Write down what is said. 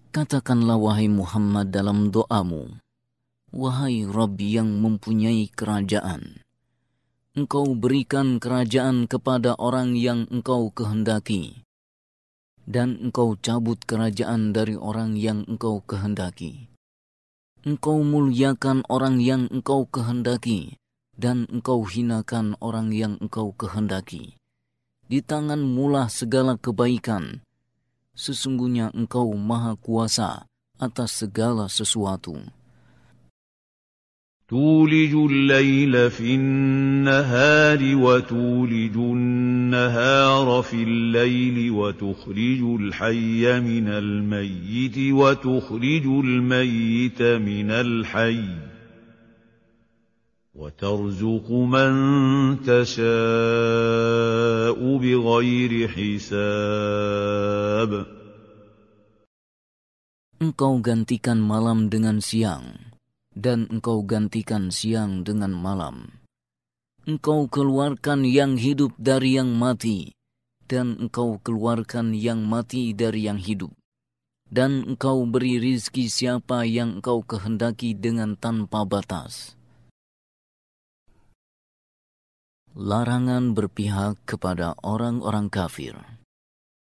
Katakanlah wahai Muhammad dalam doamu, wahai Rabbi yang mempunyai kerajaan, Engkau berikan kerajaan kepada orang yang Engkau kehendaki, dan Engkau cabut kerajaan dari orang yang Engkau kehendaki. Engkau muliakan orang yang Engkau kehendaki, dan Engkau hinakan orang yang Engkau kehendaki. Di tangan-Mu lah segala kebaikan. Sesungguhnya Engkau Maha Kuasa atas segala sesuatu. تولج الليل في النهار وتولج النهار في الليل وتخرج الحي من الميت وتخرج الميت من الحي وترزق من تشاء بغير حساب. Engkau gantikan malam dengan siang, dan Engkau gantikan siang dengan malam. Engkau keluarkan yang hidup dari yang mati, dan Engkau keluarkan yang mati dari yang hidup. Dan Engkau beri rizki siapa yang Engkau kehendaki dengan tanpa batas. Larangan berpihak kepada orang-orang kafir.